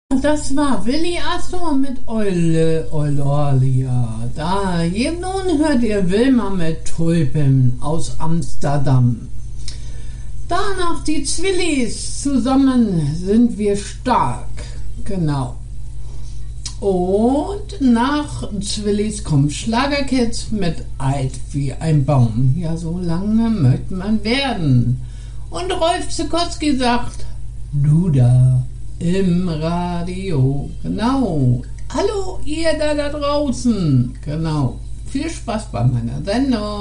Das war Willi Astor mit Eulalia. Da nun hört ihr Wilma mit Tulpen aus Amsterdam. Danach die Zwillis, zusammen sind wir stark. Genau. Und nach Zwillis kommt Schlagerkids mit Alt wie ein Baum. Ja, so lange möchte man werden. Und Rolf Zuckowski sagt, du da im Radio. Genau. Hallo, ihr da draußen. Genau. Viel Spaß bei meiner Sendung.